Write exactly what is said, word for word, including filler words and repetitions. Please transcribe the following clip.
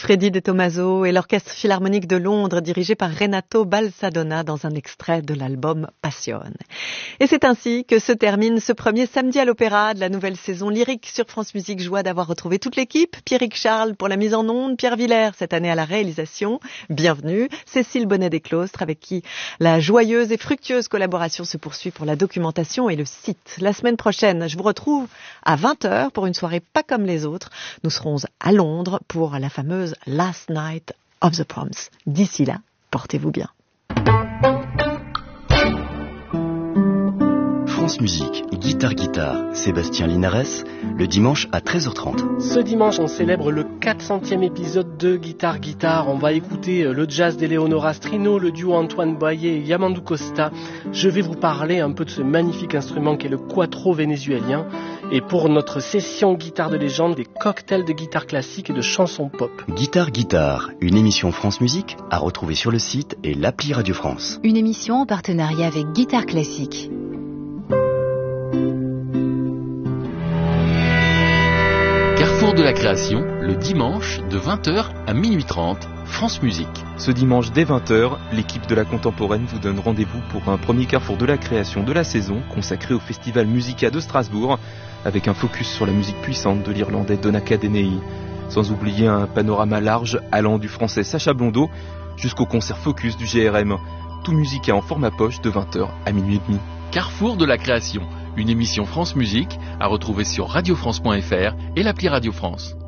Freddy De Tomaso et l'Orchestre Philharmonique de Londres dirigé par Renato Balsadona dans un extrait de l'album Passione. Et c'est ainsi que se termine ce premier samedi à l'Opéra de la nouvelle saison lyrique sur France Musique. Joie d'avoir retrouvé toute l'équipe. Pierrick Charles pour la mise en onde, Pierre Villers cette année à la réalisation. Bienvenue. Cécile Bonnet-Desclostres avec qui la joyeuse et fructueuse collaboration se poursuit pour la documentation et le site. La semaine prochaine, je vous retrouve à vingt heures pour une soirée pas comme les autres. Nous serons à Londres pour la fameuse Last Night of the Proms. D'ici là, portez-vous bien. France Musique, Guitare Guitare, Sébastien Linares, le dimanche à treize heures trente. Ce dimanche, on célèbre le quatre centième épisode de Guitare Guitare. On va écouter le jazz d'Eleonora Strino, le duo Antoine Boyer et Yamandu Costa. Je vais vous parler un peu de ce magnifique instrument qu'est le quattro vénézuélien. Et pour notre session guitare de légende, des cocktails de guitare classique et de chansons pop. Guitare Guitare, une émission France Musique à retrouver sur le site et l'appli Radio France. Une émission en partenariat avec Guitare Classique. Carrefour de la création, le dimanche de vingt heures à minuit trente, France Musique. Ce dimanche dès vingt heures, l'équipe de la Contemporaine vous donne rendez-vous pour un premier Carrefour de la création de la saison consacré au Festival Musica de Strasbourg, avec un focus sur la musique puissante de l'Irlandais Donnacha Dennehy. Sans oublier un panorama large allant du français Sacha Blondeau jusqu'au concert focus du G R M. Tout Musica en format poche de vingt heures à minuit et demi. Carrefour de la création, une émission France Musique à retrouver sur radio france point f r et l'appli Radio France.